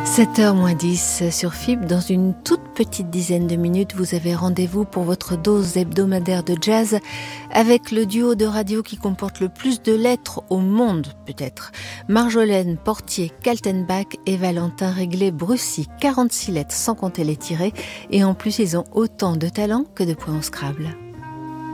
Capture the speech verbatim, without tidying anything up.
sept heures moins dix sur F I B. Dans une toute petite dizaine de minutes, vous avez rendez-vous pour votre dose hebdomadaire de jazz avec le duo de radio qui comporte le plus de lettres au monde, peut-être. Marjolaine Portier, Kaltenbach et Valentin Réglé-Brussy. quarante-six lettres sans compter les tirés. Et en plus, ils ont autant de talent que de points au Scrabble.